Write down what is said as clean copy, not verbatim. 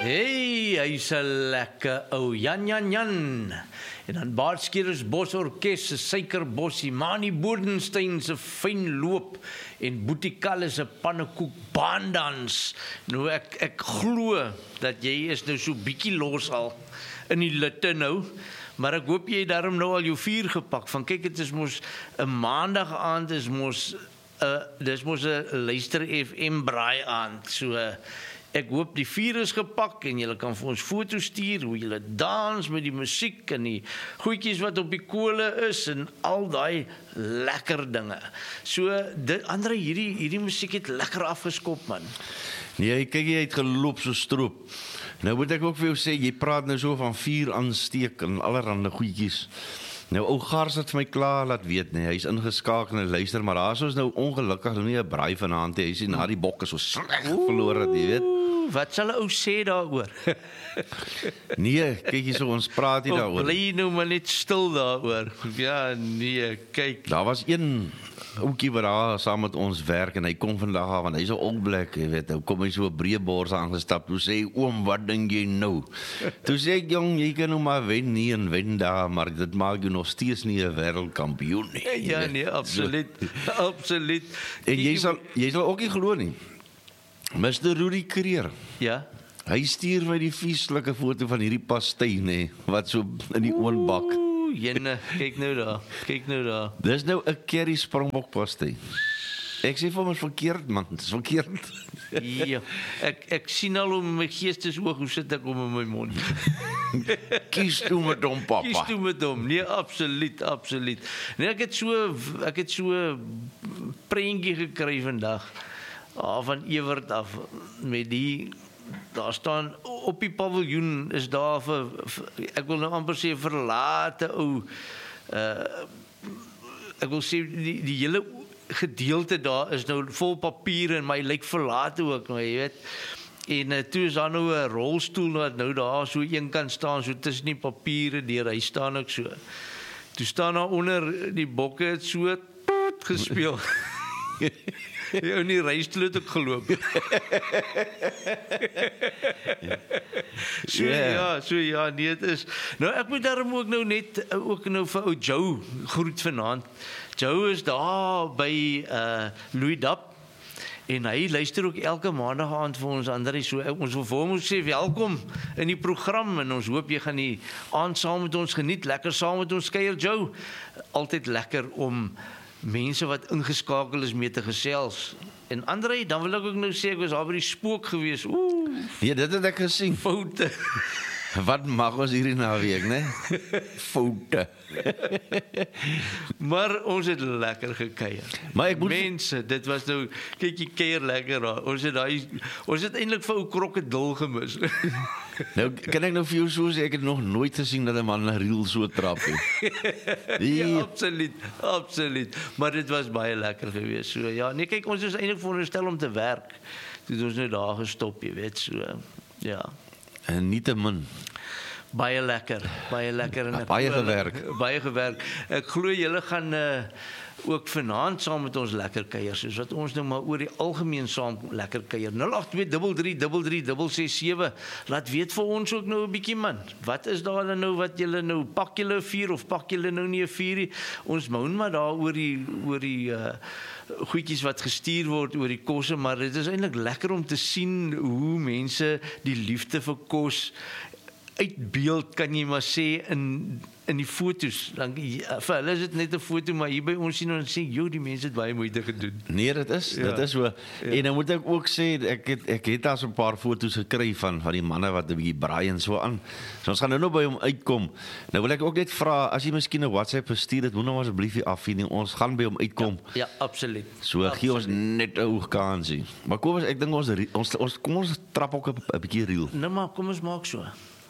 Hey, hy's 'n lekker ou Jan. En dan Baardskeerders Bosorkes se suikerbossie, Mani Boerdenstein se fyn loop en Boetikal se pannekoek baandans. Nou ek glo dat jy is nou so bietjie los al in die litte nou. Maar ek hoop jy daarom nou al jou vuur gepak. Van kyk, dit is mos 'n maandag aand, dis mos 'n luister FM braai aand. So ek hoop die vuur is gepak en julle kan vir ons foto's stuur hoe julle dans met die musiek en die goedjies wat op die kole is en al daai lekker dinge. So Andre, hierdie musiek het lekker afgeskop, man. Nee, kyk, jy het geloop so stroop. Nou moet ek ook vir jou sê, jy praat nou so van vuur aansteek en allerhande goedjies. Nou, ou Gars het vir my klaar laat weet, nee, hy is ingeskakel en luister, maar daar is ons nou ongelukkig nie 'n braai vanaand, hy is nie na die bokke so sleg verloor het, jy weet. Wat sal 'n ou sê daaroor? Nee, kyk hier so, ons praat nie daaroor. Bly nou maar net stil daaroor. Ja, nee, kyk. Daar was een ouetjie wat daar saam met ons werk en hy kom vandag af en hy's 'n All Black, jy weet. Nou kom hy so 'n breë bors aangestap. Toe sê oom, wat dink jy nou? Toe sê ek, jong, jy kan nou maar wen nie en wen daar, maar dit maak jou nog steeds nie 'n wêreldkampioen nie. Ja, nee, absoluut. Absoluut. En jy sal ook nie glo nie. Mr. Rudy Kreer. Ja. Hy stuur my die vieslike foto van hierdie pastei, nê, wat so in die oonbak. Jenne, kyk nou daar. Dis nou 'n curry springbok pastei. Ek sê vir hom, is verkeerd, man, dis verkeerd. Ja, ek sien al hoe my geestesoog, hoe sit ek om in my mond. Kies toe met hom, papa. Kies toe met hom. Nee, absoluut. Nee, ek het so prentjie gekry vandag. Van Ewert af met daar staan op die paviljoen is daar vir ek wil nou amper sê verlate ou ek wil sê die hele gedeelte daar is nou vol papiere en my lyk verlate ook, nou jy weet. En toe is daar nou 'n rolstoel wat nou daar so een kan staan so tussen die papiere deur, hy staan ook so. Toe staan daar onder die bokke het so gespeel. Jy ou nie reisstoel het ook geloop. So ja, nee, dit is. Nou ek moet daarom ook nou net ook nou vir ou Joe groet vanaand. Joe is daar by Louis Dap. En hy luister ook elke maandag aand vir ons Andre, so ons wil vir hom sê welkom in die program en ons hoop jy gaan die aand saam met ons geniet, lekker saam met ons kuier Joe. Altyd lekker om mense wat ingeskakel is mee te gesels. En Andre, dan wil ek ook nou sê, ek was daar by die spook gewees. Ja, dit het ek gesien. Foute. Wat mag ons hierdie naweek, né? Foute. Maar ons het lekker gekuier. Maar ek moet mense, dit was nou, kyk jy kuier lekker daar. Ons het eintlik vir ou krokodil gemis. Nou, kan ek nou vir jou so sê, ek het nog nooit gesien dat 'n man 'n reel so trap nie. Ja, absoluut. Maar dit was baie lekker geweest. So ja, nee, kyk, ons is eintlik veronderstel om te werk. Toe het ons nou daar gestop, jy weet, so ja. En nie te min. Baie lekker en baie gewerk. Ek glo julle gaan ook vanaand saam met ons lekker kuier, soos wat ons nou maar oor die algemeen saam lekker kuier. 082336667. Laat weet vir ons ook nou 'n bietjie, man. Wat is daar nou wat julle nou pak julle 'n vuur of pak julle nou nie 'n vuur nie? Ons moun maar daar oor die goedjies wat gestuur word oor die kosse, maar dit is eintlik lekker om te sien hoe mense die liefde vir kos uitbeeld, kan jy maar sê, in die foto's. Dan vir hulle is dit net 'n foto, maar hier by ons sien ons sê, "Jo, die mense het baie moeite gedoen." Nee, dit is so. Ja. En dan moet ek ook sê, ek het daar so 'n paar foto's gekry van die manne wat 'n bietjie braai en so aan. So ons gaan nou by hom uitkom. Nou wil ek ook net vra, as jy miskien 'n WhatsApp gestuur het, moet nou asseblief nie af nie. Ons gaan by hom uitkom. Ja, absoluut. So gee ons net 'n oog kansie. Maar kom ons, ek dink kom ons trap ook 'n bietjie reel. Nou maar, kom ons maak so.